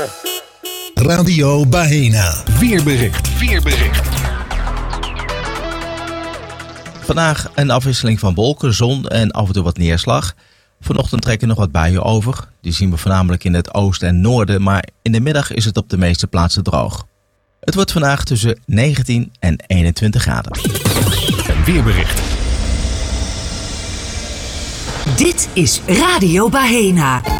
Radio Bahena. Weerbericht. Vandaag een afwisseling van wolken, zon en af en toe wat neerslag. Vanochtend trekken nog wat buien over. Die zien we voornamelijk in het oosten en noorden, maar in de middag is het op de meeste plaatsen droog. Het wordt vandaag tussen 19 en 21 graden. Een weerbericht. Dit is Radio Bahena.